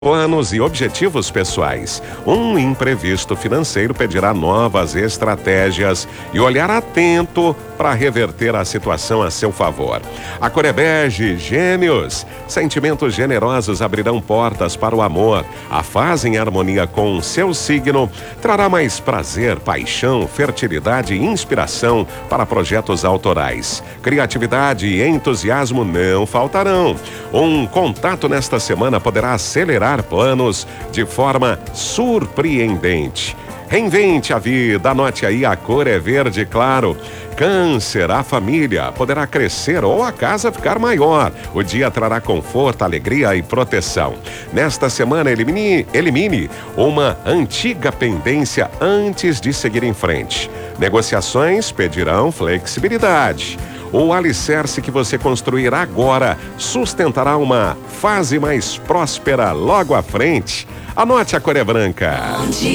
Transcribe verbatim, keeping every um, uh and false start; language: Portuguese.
Planos e objetivos pessoais. Um imprevisto financeiro pedirá novas estratégias e olhar atento para reverter a situação a seu favor. A cor é bege, Gêmeos. Sentimentos generosos abrirão portas para o amor. A fase em harmonia com seu signo trará mais prazer, paixão, fertilidade e inspiração para projetos autorais. Criatividade e entusiasmo não faltarão. Um contato nesta semana poderá acelerar planos de forma surpreendente. Reinvente a vida, anote aí, a cor é verde claro. Câncer, a família poderá crescer ou a casa ficar maior. O dia trará conforto, alegria e proteção. Nesta semana, elimine, elimine uma antiga pendência antes de seguir em frente. Negociações pedirão flexibilidade. O alicerce que você construir agora sustentará uma fase mais próspera logo à frente. Anote, a cor é branca.